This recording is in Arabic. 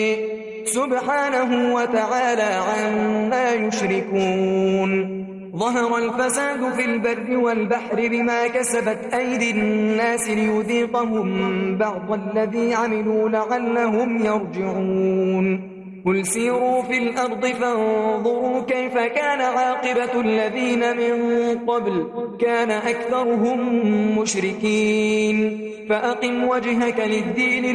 سبحانه وتعالى عما يشركون. ظهر الفساد في البر والبحر بما كسبت أيدي الناس ليذيقهم بعض الذي عملوا لعلهم يرجعون. قل سيروا في الأرض فانظروا كيف كان عاقبة الذين من قبل كان أكثرهم مشركين. فأقم وجهك للدين